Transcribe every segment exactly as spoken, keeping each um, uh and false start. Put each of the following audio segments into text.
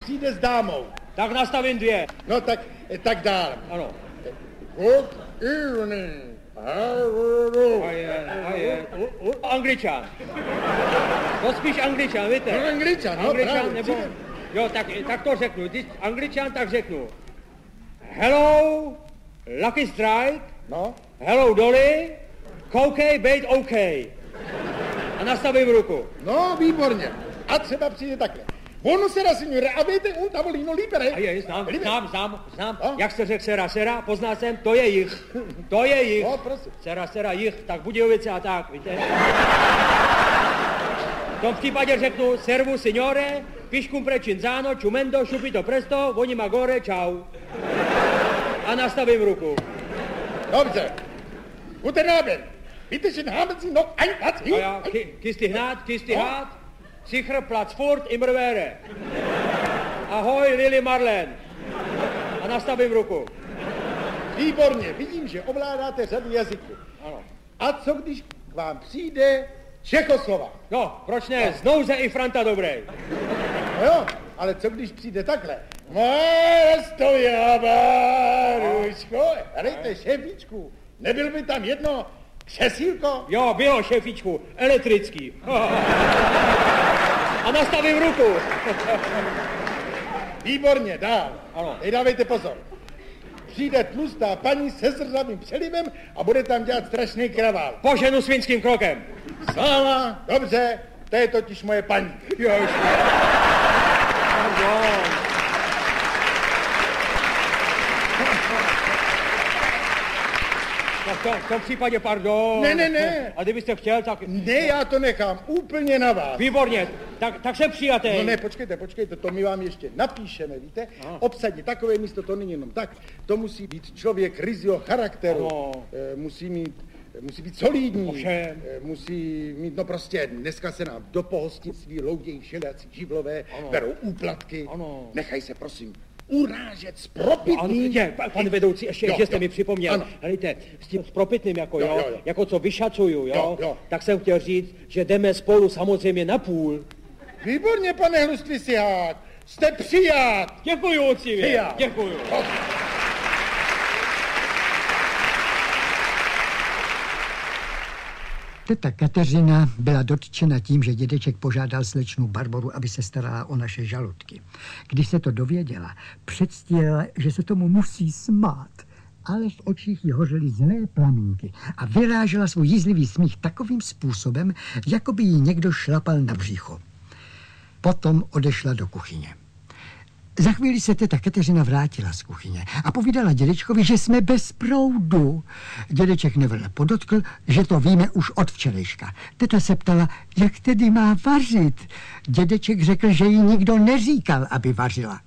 přijde s dámou. Tak nastavím dvě. No tak, tak dál. Ano. Good evening. A je, a je. U, u, Angličan. To spíš Angličan, víte? No, Angličan, no, Angličan, právě, nebo... přijde. Jo, tak, tak to řeknu. Když Angličan, tak řeknu. Hello, Lucky Strike. No. Hello, Dolly. Koukej, bejt OK. A nastavím ruku. No, výborně. A třeba přijde takhle. Buonasera, signore, avete un tavolino libero? A je, znám, Libero. znám, znám, znám. No? Jak jste řekl sera, sera, poznal jsem, to je jich. To je jich. No, prosím. Sera, sera, jich, tak Budějovice a tak, víte. V tom případě řeknu, servu, signore, piškum prečinzano, čumendo, šupito presto, vonima gore, čau. A nastavím ruku. Dobře. Guten Abend. Bitte schön, haben Sie noch ein Platz A hier? já, ki, kisti hnát, kisti No. hnát, sicher Platz furt, immer wäre. Ahoj, Lili Marlen. A nastavím ruku. Výborně, vidím, že ovládáte řadu jazyků. Ano. A co když k vám přijde Čechoslovák? No, proč ne, znouze i Franta dobrý. No jo, ale co když přijde takhle? Moje stojaba, Ruško, hrajte šefičku, nebyl by tam jedno křesílko? Jo, bylo, šefičku, elektrický. A nastavím ruku. Výborně, dál. Ano. Teď dávejte pozor. Přijde tlustá paní se zrzavým přelivem a bude tam dělat strašný kravál. Poženu svinským krokem. Sláva, dobře, to je totiž moje paní. Jož. Pardon. Tak to, v tom případě pardon. Ne, ne, ne. A kdybyste chtěl, tak... Ne, já to nechám úplně na vás. Výborně, tak, tak jsem přijatý. No ne, počkejte, počkejte, to my vám ještě napíšeme, víte? Aha. Obsadit takové místo, to není jenom tak. To musí být člověk ryzího charakteru, Ano. e, musí mít, musí být solidní, Ovšem. e, musí mít, no prostě, dneska se nám do pohostinství loudějí všelijací živlové, Ano. berou úplatky, Ano. nechaj se prosím urážet s Ano, propitným. je, pa- pane vedoucí, ještě, Jo, že jste jo. mi připomněl, Ano. helejte, s tím s propitným, jako Jo, jo, jo, jo. jako co vyšacuju, jo, Jo, jo. tak jsem chtěl říct, že jdeme spolu samozřejmě na půl. Výborně, pane Hlustvisihák, jste přijat. Děkuju, ocivě, Přijat. děkuju. No. Teta Kateřina byla dotčena tím, že dědeček požádal slečnu Barboru, aby se starala o naše žaludky. Když se to dověděla, předstílela, že se tomu musí smát, ale v očích jí hořely zlé plamínky a vyrážela svůj jízlivý smích takovým způsobem, jako by jí někdo šlapal na břicho. Potom odešla do kuchyně. Za chvíli se teta Kateřina vrátila z kuchyně a povídala dědečkovi, že jsme bez proudu. Dědeček nevrle podotkl, že to víme už od včerejška. Teta se ptala, jak tedy má vařit. Dědeček řekl, že jí nikdo neříkal, aby vařila.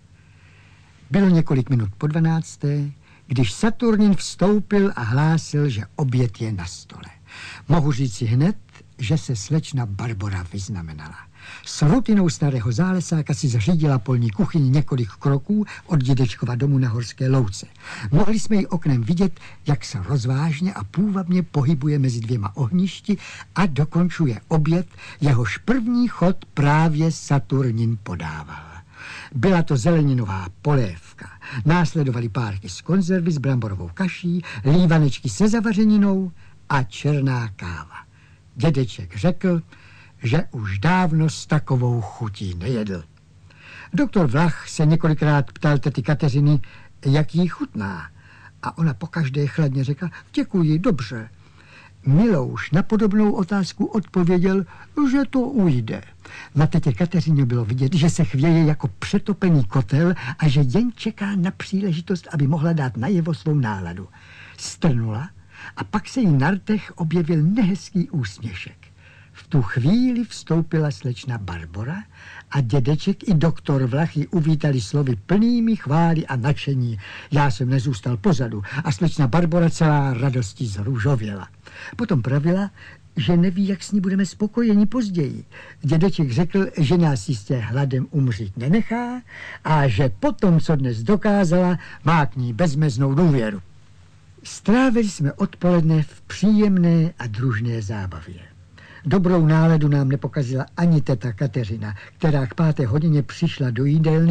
Bylo několik minut po dvanácté, když Saturnin vstoupil a hlásil, že oběd je na stole. Mohu říci hned, že se slečna Barbora vyznamenala. S rutinou starého zálesáka si zařídila polní kuchyni několik kroků od dědečkova domu na Horské louce. Mohli jsme ji oknem vidět, jak se rozvážně a půvabně pohybuje mezi dvěma ohništi a dokončuje oběd, jehož první chod právě Saturnin podával. Byla to zeleninová polévka. Následovaly párky z konzervy s bramborovou kaší, lívanečky se zavařeninou a černá káva. Dědeček řekl, že už dávno s takovou chutí nejedl. Doktor Vlach se několikrát ptal tety Kateřiny, jak jí chutná. A ona pokaždé chladně řekla, děkuji, dobře. Milouš na podobnou otázku odpověděl, že to ujde. Na tetě Kateřině bylo vidět, že se chvěje jako přetopený kotel a že jen čeká na příležitost, aby mohla dát najevo svou náladu. Strnula a pak se jí na rtech objevil nehezký úsměšek. V tu chvíli vstoupila slečna Barbora a dědeček i doktor Vlach ji uvítali slovy plnými chvály a nadšení. Já jsem nezůstal pozadu a slečna Barbora celá radostí zrůžověla. Potom pravila, že neví, jak s ní budeme spokojeni později. Dědeček řekl, že nás jistě hladem umřít nenechá a že potom, co dnes dokázala, má k ní bezmeznou důvěru. Strávili jsme odpoledne v příjemné a družné zábavě. Dobrou náladu nám nepokazila ani teta Kateřina, která k páté hodině přišla do jídelny